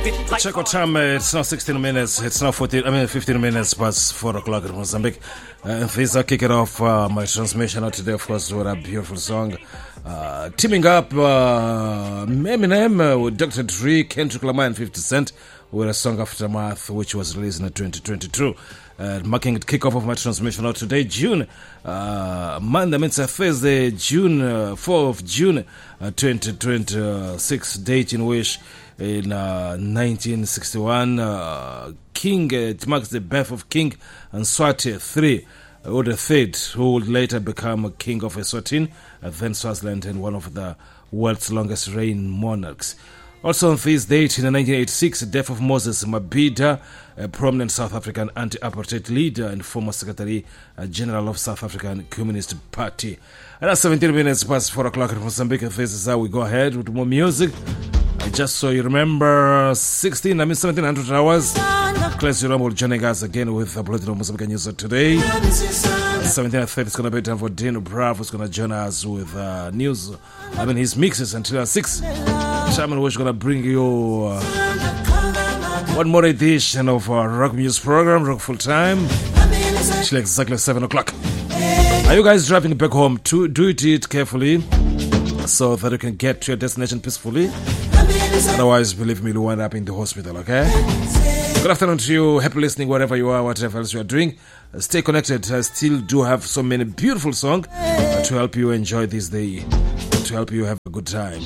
Check what time. It's now 16 minutes. It's now 15 minutes past 4 o'clock in Mozambique. And this, I'll kick it off my transmission out today, of course, with a beautiful song. Teaming up Eminem with Dr. Dre, Kendrick Lamar, and 50 Cent with a song Aftermath, which was released in 2022. Marking the kickoff of my transmission out today, June, Monday, means Thursday, June, 4th of June, 2026, date in which in 1961, it marks the birth of King Mswati III, or the third, who would later become king of Eswatini, then Swaziland, and one of the world's longest reigning monarchs. Also on this date, in 1986, the death of Moses Mabhida, a prominent South African anti-apartheid leader and former Secretary General of South African Communist Party. And at 17 minutes past 4 o'clock in Mozambique, this is how we go ahead with more music. Just so you remember, 1700 hours. Class Jerome joining us again with the Bulletin of Mozambique News today. 17:30 it's going to be time for Dino Bravo, who's going to join us with news. His mixes until 6. Shaman was going to bring you one more edition of our rock music program, Rock Full Time. Actually, exactly 7 o'clock. Are you guys driving back home? Do it carefully so that you can get to your destination peacefully. Otherwise, believe me, you'll wind up in the hospital, okay? Good afternoon to you. Happy listening wherever you are, whatever else you are doing. Stay connected. I still do have so many beautiful songs to help you enjoy this day, to help you have a good time.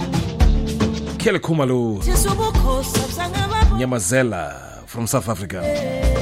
Kele Kumalu Nyamazela from South Africa.